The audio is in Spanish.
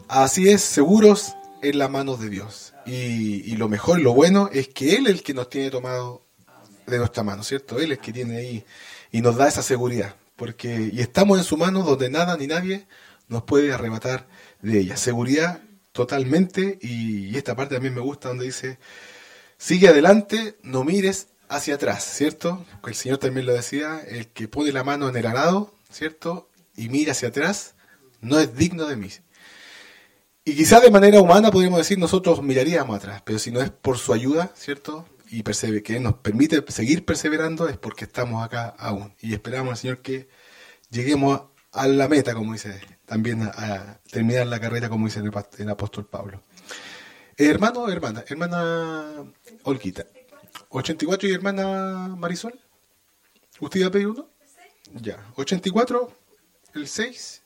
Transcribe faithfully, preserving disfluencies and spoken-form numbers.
Así es, seguros en las manos de Dios. Y, y lo mejor, lo bueno, es que Él es el que nos tiene tomado de nuestra mano, ¿cierto? Él es el que tiene ahí y nos da esa seguridad. Porque, y estamos en su mano donde nada ni nadie nos puede arrebatar de ella. Seguridad totalmente. Y, y esta parte también me gusta donde dice, sigue adelante, no mires hacia atrás, ¿cierto? El Señor también lo decía, el que pone la mano en el arado, ¿cierto? Y mira hacia atrás, no es digno de mí. Y quizás de manera humana podríamos decir nosotros miraríamos atrás, pero si no es por su ayuda, ¿cierto? Y persever- que nos permite seguir perseverando es porque estamos acá aún. Y esperamos al Señor que lleguemos a la meta, como dice, también a, a terminar la carrera, como dice el, past- el apóstol Pablo. Eh, hermano, hermana, hermana Olquita, ochenta y cuatro y hermana Marisol, ¿usted iba a pedir uno? Ya, ochenta y cuatro, el seis.